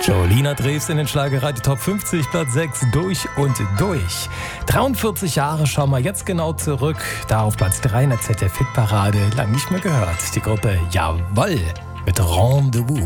Jolina Drews in den Schlagerradio Top 50, Platz 6, durch und durch. 43 Jahre schauen wir jetzt genau zurück. Da auf Platz 3 in der ZDF-Hitparade, lang nicht mehr gehört. Die Gruppe Jawoll mit Rendezvous.